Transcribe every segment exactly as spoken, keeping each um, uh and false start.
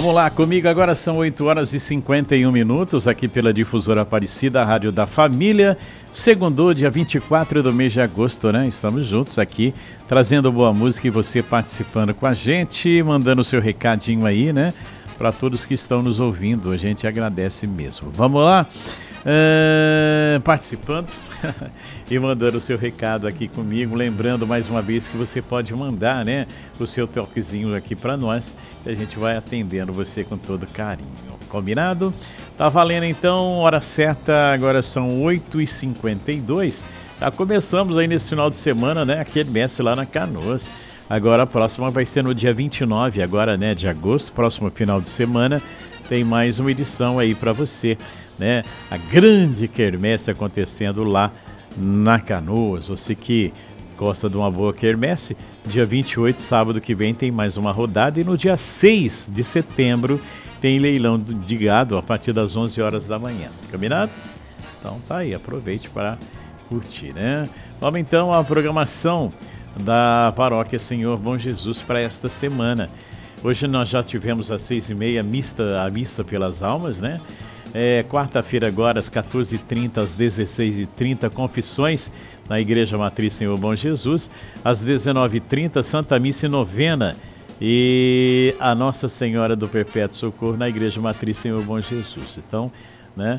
Vamos lá, comigo agora são oito horas e cinquenta e um minutos, aqui pela Difusora Aparecida, a Rádio da Família. Segundo, dia vinte e quatro do mês de agosto, né? Estamos juntos aqui, trazendo boa música e você participando com a gente, mandando o seu recadinho aí, né? Para todos que estão nos ouvindo, a gente agradece mesmo. Vamos lá? Uh, participando e mandando o seu recado aqui comigo, lembrando mais uma vez que você pode mandar, né, o seu toquezinho aqui para nós e a gente vai atendendo você com todo carinho, combinado? Tá valendo então, hora certa, agora são oito e cinquenta e dois, já começamos aí nesse final de semana, né, aquele mestre lá na Canoas. Agora a próxima vai ser no dia vinte e nove agora, né, de agosto, próximo final de semana, tem mais uma edição aí para você, né? A grande quermesse acontecendo lá na Canoas. Você que gosta de uma boa quermesse, dia vinte e oito, sábado que vem, tem mais uma rodada. E no dia seis de setembro tem leilão de gado a partir das onze horas da manhã. Combinado? Então tá aí, aproveite para curtir, né? Vamos então à programação da Paróquia Senhor Bom Jesus para esta semana. Hoje nós já tivemos às seis e meia mista, a missa pelas almas, né? É, quarta-feira agora às quatorze e trinta, às dezesseis e trinta, confissões na Igreja Matriz Senhor Bom Jesus. Às dezenove e trinta, Santa Missa e Novena e a Nossa Senhora do Perpétuo Socorro na Igreja Matriz Senhor Bom Jesus. Então, né?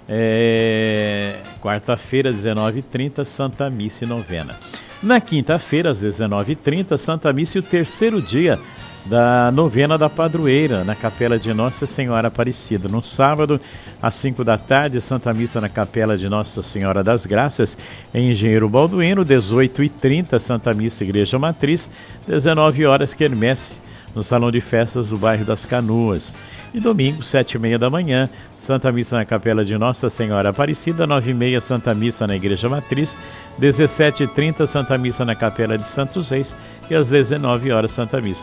É, quarta-feira, dezenove e trinta, Santa Missa e Novena. Na quinta-feira, às dezenove e trinta, Santa Missa e o terceiro dia da novena da Padroeira, na Capela de Nossa Senhora Aparecida. No sábado, às cinco da tarde, Santa Missa na Capela de Nossa Senhora das Graças, em Engenheiro Balduino. Dezoito e trinta, Santa Missa Igreja Matriz. dezenove horas, quermesse no Salão de Festas do bairro das Canoas. E domingo, sete e meia da manhã, Santa Missa na Capela de Nossa Senhora Aparecida. Nove e meia, Santa Missa na Igreja Matriz. dezessete e trinta, Santa Missa na Capela de Santos Reis. E às dezenove horas, Santa Missa